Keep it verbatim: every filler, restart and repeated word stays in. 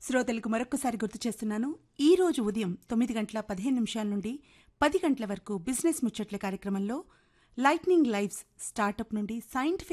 శ్రోతలకు మరొక్కసారి గుర్తు చేస్తున్నాను, ఈ రోజు ఉదయం తొమ్మిది గంటల పదిహేను నిమిషాల నుండి పది గంటల వరకు బిజినెస్ ముచ్చట్ల కార్యక్రమంలో లైట్నింగ్ లైవ్స్ స్టార్టప్ నుండి సైంటిఫిక్